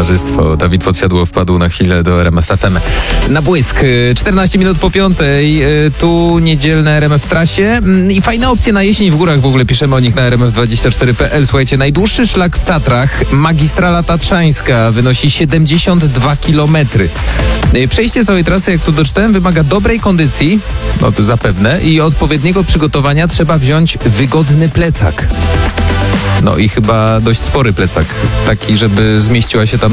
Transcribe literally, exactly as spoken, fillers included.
towarzystwo. Dawid Podsiadło wpadł na chwilę do R M F F M. Na błysk. czternaście minut po piątej. Tu niedzielne R M F w trasie. I fajne opcje na jesień w górach. W ogóle piszemy o nich na R M F dwadzieścia cztery kropka p l. Słuchajcie, najdłuższy szlak w Tatrach, magistrala tatrzańska, wynosi siedemdziesiąt dwa kilometry. Przejście całej trasy, jak tu doczytałem, wymaga dobrej kondycji, no to zapewne, i odpowiedniego przygotowania. Trzeba wziąć wygodny plecak. No i chyba dość spory plecak, taki, żeby zmieściła się tam